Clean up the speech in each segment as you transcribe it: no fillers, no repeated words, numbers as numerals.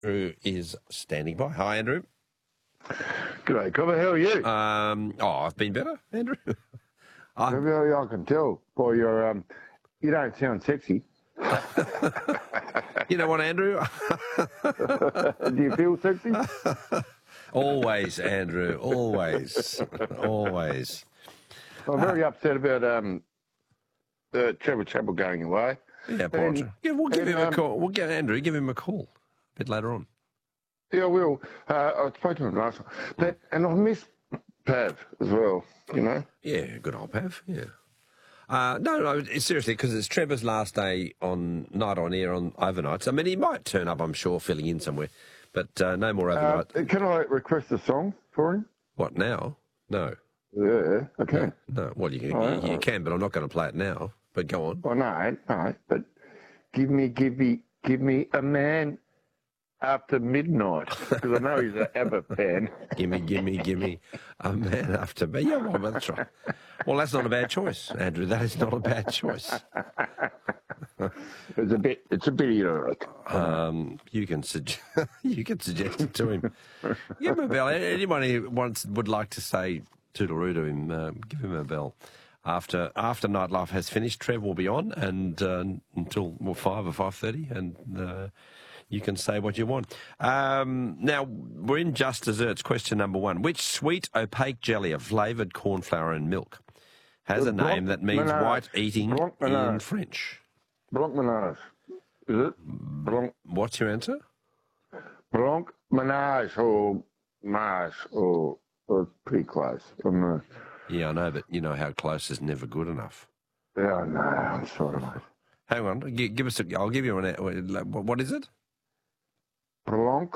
Andrew is standing by. Hi, Andrew. G'day, Cobber. How are you? I've been better, Andrew. I can tell by your, you don't sound sexy. You know what, Andrew? Do you feel sexy? Always, Andrew. Always. Always. I'm very upset about Trevor Chappell going away. Yeah, Porter. Yeah, we'll give him a call. We'll get Andrew, give him a call a bit later on. Yeah, I will. I spoke to him last night. And I miss Pav as well, you know? Yeah, good old Pav, yeah. No, seriously, because it's Trevor's last day on night on air on overnights. I mean, he might turn up, I'm sure, filling in somewhere, but no more overnight. Can I request a song for him? What, now? No. Yeah, I can. No. Well, you can, but I'm not going to play it now. But go on. Oh, no, but give me a man after midnight, because I know he's an ABBA fan. Gimme a man after me. Yeah, well, that's right. Well, that's not a bad choice, Andrew. That is not a bad choice. It's a bit erotic. You can suggest it to him. Give him a bell. Anyone who would like to say toodle-roo to him, give him a bell. After Nightlife has finished, Trev will be on and until 5 or 5:30, and you can say what you want. Now, we're in Just Desserts. Question number 1. Which sweet, opaque jelly of flavoured corn flour and milk has a name that means white eating in French? Blanc Menage. Is it? Blanc. What's your answer? Blanc Menage or Mars or pretty close. Yeah, I know, but you know how close is never good enough. Yeah, no, I'm sorry, mate. Hang on, give us. I'll give you an. What is it? Blanc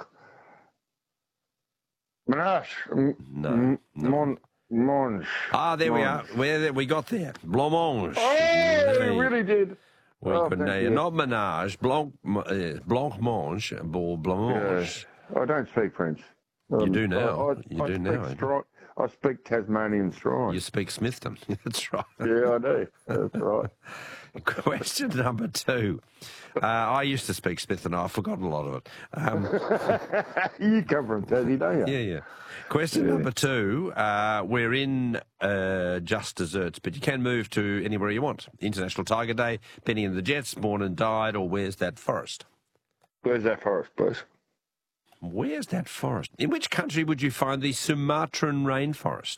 Menage. No. Mange. Ah, there we are. We got there. Blancmange. Oh, we really did. Not Menage. Blancmange or Blancmange. Yeah. I don't speak French. You do now. I speak Tasmanian strong. You speak Smithton. That's right. Yeah, I do. That's right. Question number 2. I used to speak Smithton. I've forgotten a lot of it. You come from Tassie, don't you? Yeah. Question number 2. We're in Just Desserts, but you can move to anywhere you want. International Tiger Day, Benny and the Jets, Born and Died, or Where's That Forest? Where's that forest, please? Where's that forest? In which country would you find the Sumatran rainforest?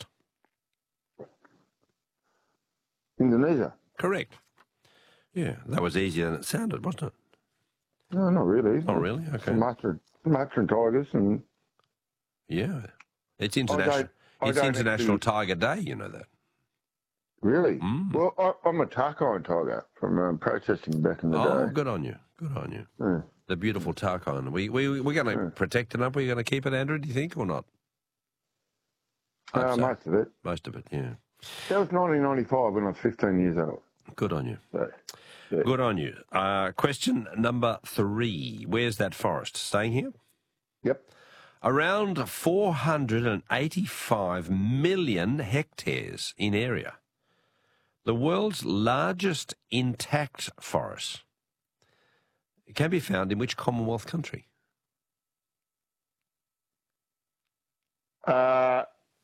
Indonesia. Correct. Yeah, that was easier than it sounded, wasn't it? No, not really. Oh, really? Okay. Sumatran tigers and... Yeah. It's International Tiger Day, you know that. Really? Mm. Well, I'm a Tarkine tiger from protesting back in the day. Oh, good on you. Yeah. The beautiful Tarkine. We're going to protect it up. We're going to keep it, Andrew, do you think, or not? Most of it. Most of it, yeah. That was 1995 when I was 15 years old. Good on you. So, yeah. Good on you. Question number 3. Where's that forest? Staying here? Yep. Around 485 million hectares in area. The world's largest intact forest. It can be found in which Commonwealth country? So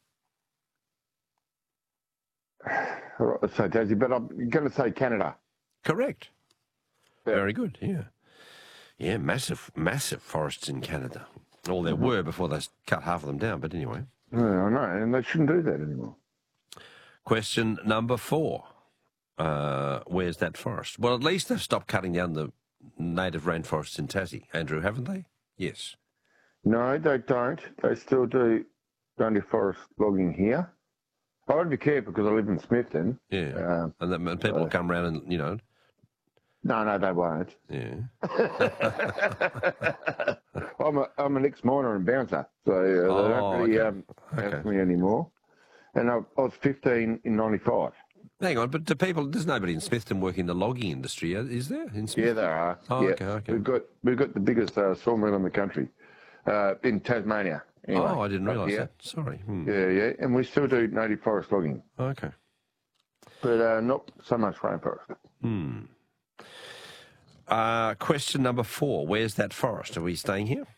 Tassie, but I'm going to say Canada. Correct. Yeah. Very good, yeah. Yeah, massive forests in Canada. Well, there were before they cut half of them down, but anyway. Yeah, I know, and they shouldn't do that anymore. Question number 4. Where's that forest? Well, at least they've stopped cutting down the native rainforests in Tassie, Andrew, haven't they? Yes. No, they don't. They still do native forest logging here. I would be careful because I live in Smithton. Yeah, and people come around and, you know... No, they won't. Yeah. I'm an ex-miner and bouncer, so they don't really ask me anymore. And I was 15 in 95. Hang on, but there's nobody in Smithton working in the logging industry, is there? In Smithton? Yeah, there are. Oh, yeah. okay. We've got the biggest sawmill in the country, in Tasmania. Anyway, I didn't realise that. Sorry. Yeah, and we still do native forest logging. Okay. But not so much rainforest. Question number 4. Where's that forest? Are we staying here?